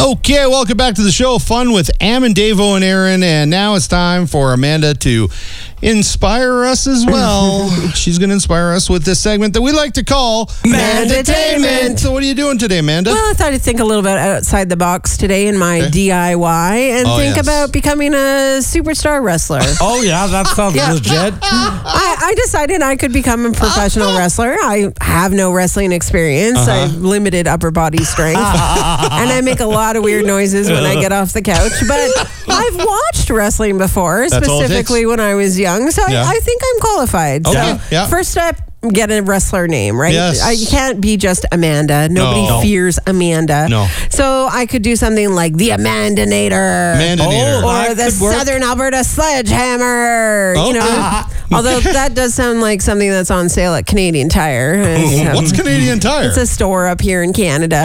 Okay, welcome back to the show. Fun with Davo and Aaron. And now it's time for Amanda to inspire us as well. She's going to inspire us with this segment that we like to call Mandatainment. So what are you doing today, Amanda? Well, I thought I'd think a little bit outside the box today in my DIY and think about becoming a superstar wrestler. Oh, yeah, that sounds legit. I decided I could become a professional wrestler. I have no wrestling experience. I have limited upper body strength. And I make a lot of weird noises when I get off the couch. But I've watched wrestling before, specifically when I was young. So I think I'm qualified. Okay. So first step, get a wrestler name, right? Yes. You can't be just Amanda. Nobody fears Amanda. No. So I could do something like the Amandinator. Or the Southern Alberta Sledgehammer. You know, although that does sound like something that's on sale at Canadian Tire. What's Canadian Tire? It's a store up here in Canada.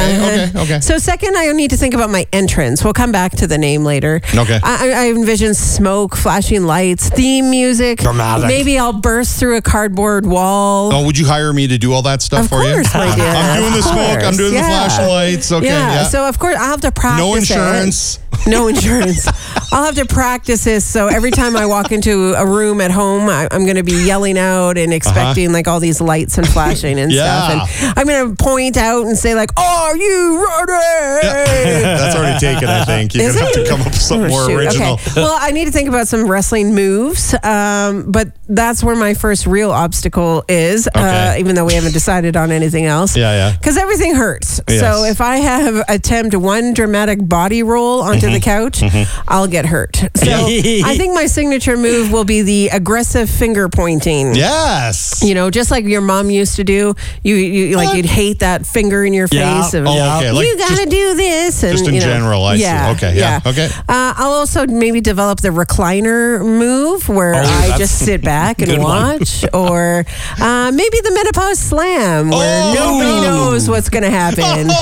Okay. So second, I need to think about my entrance. We'll come back to the name later. Okay. I envision smoke, flashing lights, theme music. Dramatic. Maybe I'll burst through a cardboard wall. Oh, would you hire me to do all that stuff for you? Of course, my dear. I'm doing the smoke. I'm doing the flashlights. Okay, So, of course, I'll have to practice No insurance. No insurance. I'll have to practice this. So every time I walk into a room at home, I'm going to be yelling out and expecting like all these lights and flashing and stuff. And I'm going to point out and say like, "Are you ready?" That's already taken, I think. You're going to have to come up with something more original. Okay. Well, I need to think about some wrestling moves. But that's where my first real obstacle is, even though we haven't decided on anything else. Because everything hurts. Yes. So if I attempt one dramatic body roll onto the couch, I'll get hurt. So I think my signature move will be the aggressive finger pointing. Yes. You know, just like your mom used to do. You'd hate that finger in your face. Okay. Like, you got to do this. And, just in general, I see. Okay. Okay. I'll also maybe develop the recliner move where I just sit back and watch. Or maybe the menopause slam where nobody knows what's going to happen.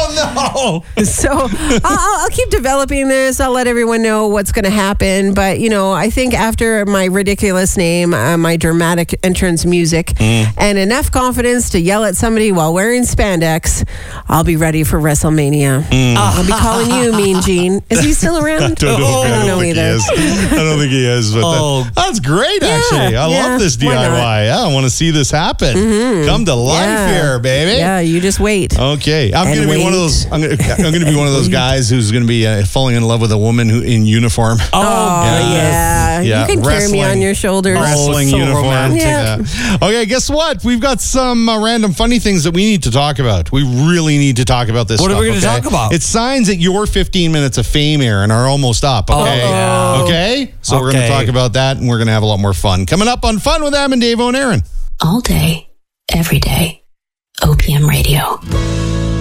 Oh, no. So I'll keep developing this. I'll let everyone know what's going to happen. But, I think after my ridiculous name, my dramatic entrance music, and enough confidence to yell at somebody while wearing spandex, I'll be ready for WrestleMania. I'll be calling you Mean Gene. Is he still around? I don't know either. I don't think he is. But that's great, actually. I love this DIY. I want to see this happen. Come to life here, baby. Yeah, you just wait. Okay. I'm going to be one of those. I'm going to be one of those guys who's going to be falling in love with a woman in uniform. Yeah. You can carry me on your shoulders. Wrestling uniform. Yeah. Okay, guess what? We've got some random funny things that we need to talk about. We really need to talk about this What stuff. are we going to talk about? It's signs that your 15 minutes of fame, Aaron, are almost up. Okay. Okay? So we're going to talk about that, and we're going to have a lot more fun. Coming up on Fun with Davo and Aaron. All day, every day, OPM Radio.